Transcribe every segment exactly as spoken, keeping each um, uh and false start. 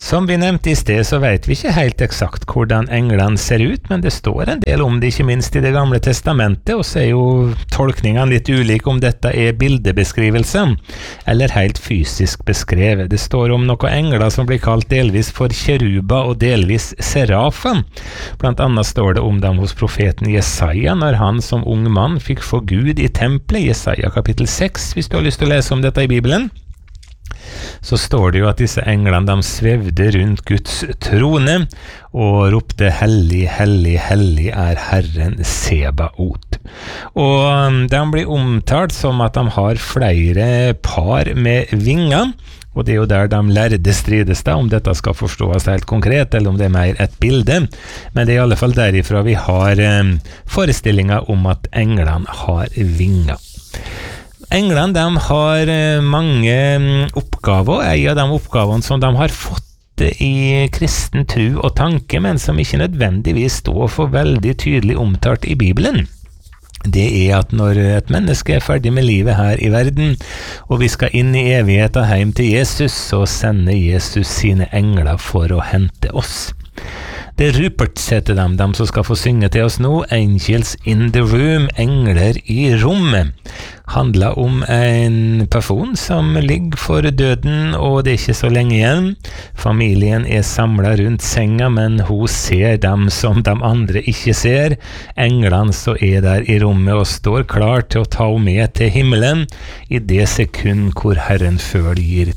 Som vi nevnte i sted, så vet vi ikke helt eksakt hvordan englene ser ut, men det står en del om det, ikke minst i det gamle testamentet, og så er jo tolkningene litt ulike om dette er bildebeskrivelse, eller helt fysisk beskrevet. Det står om noen engler som blir kalt delvis for kjeruba og delvis serafa. Blant annet står det om dem hos profeten Jesaja, når han som ung mann fikk få Gud i tempelet, Jesaja kapittel seks, hvis du har lyst til å lese om dette i Bibelen. Så står det jo at disse englene, de svevde rundt Guds trone og ropte hellig, hellig, hellig er Herren Sebaot. Og de blir omtalt som at de har flere par med vinger, og det er jo der de lærde strides da, om dette skal forstås helt konkret, eller om det er mer et bilde. Men det er i alle fall derifra vi har eh, forestillinger om at englene har vinger. Englene, de har mange oppgaver, en av de oppgavene som de har fått i kristen tro og tanke, men som ikke nødvendigvis står for veldig tydelig omtalt i Bibelen. Det er at når et menneske er ferdig med livet her i verden, og vi skal inn i evigheten hjem til Jesus, så sender Jesus sine engler for å hente oss. Det Rupert heter dem, de som skal få synge til oss nå, Angels in the Room, engler i rommet, handler om en person som ligger for døden, og det er ikke så lenge igjen. Familien er samlet rundt senga, men hun ser dem som de andre ikke ser. Englene så er der i rommet og står klar til å ta henne med til himmelen i det sekund hvor Herren føl gir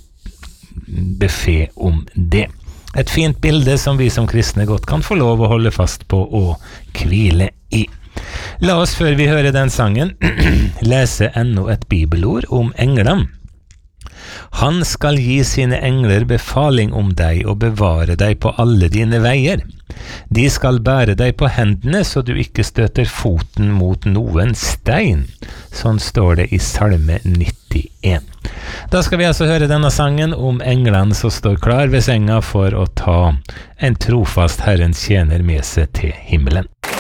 befed om det. Et fint bilde som vi som kristne godt kan få lov å holde fast på og hvile i. La oss før vi hører den sangen lese enda et bibelord om englene. Han skal gi sine engler befaling om deg og bevare deg på alle dine veier. De skal bære deg på hendene så du ikke støter foten mot noen stein. Sånn står det i Salme nittien. Da skal vi altså høre denne sangen om englene som står klar ved senga for å ta en trofast Herrens tjener med seg til himmelen.